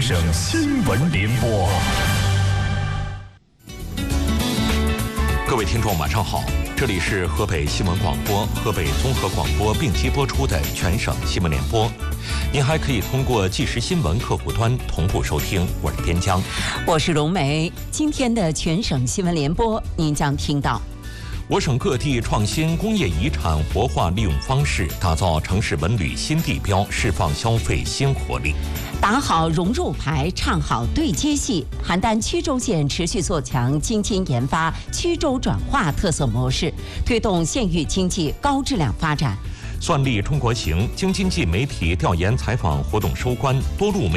省新闻联播。 各位听众，晚上好，这里是河北新闻广播、河北综合广播并机播出的全省新闻联播。您还可以通过即时新闻客户端同步收听。我是边疆， 我是荣梅。今天的全省新闻联播，您将听到： 我省各地创新工业遗产活化利用方式，打造城市文旅新地标，释放消费新活力。 打好融入牌，唱好对接戏。邯郸曲周县持续做强精金研发、曲周转化特色模式，推动县域经济高质量发展。 算力中国行京津冀媒体调研采访活动收官，多路媒